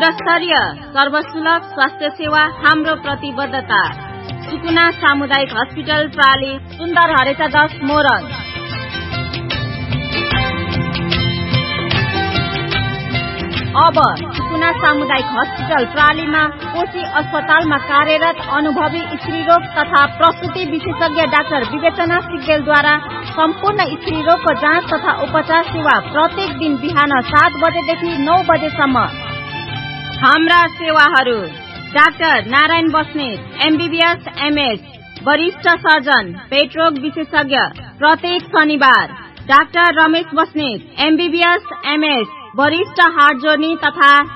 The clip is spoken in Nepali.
गुणस्तरीय सर्वसुलभ स्वास्थ्य सेवा हाम्रो प्रतिबद्धता। सुकुना सामुदायिक हस्पिटल प्राली, सुन्दर हरेचा 10 मोरङ। अब सुकुना सामुदायिक हस्पिटल प्रालीमा कोशी अस्पतालमा कार्यरत अनुभवी स्त्रीरोग तथा प्रसुति विशेषज्ञ डाक्टर विवेचना सिग्देलद्वारा सम्पूर्ण स्त्रीरोगको जाँच तथा उपचार सेवा प्रत्येक दिन बिहान 7 बजेदेखि 9 बजेसम्म। हाम्रा सेवाहरू: doctor Narayan Basnet MBBS MS, वरिष्ठ सर्जन पेटरोग विशेषज्ञ, प्रत्येक शनिबार। Doctor Ramesh Basnet MBBS MS, वरिष्ठ हार्ट जोर्नी तथा